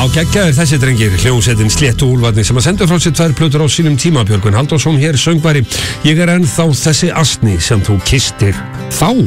geggjaðir þessi drengir, hljómsveitin Sléttu Úlfarnir sem að senda frá sér 2 plötur á sínum tíma. Björgvin Halldórsson hér söngvari. Ég ennþá þessi asni sem þú kystir þá.